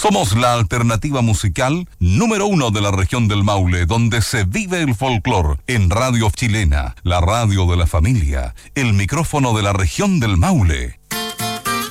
Somos la alternativa musical número 1 de la región del Maule, donde se vive el folclor, en Radio Chilena, la radio de la familia, el micrófono de la región del Maule.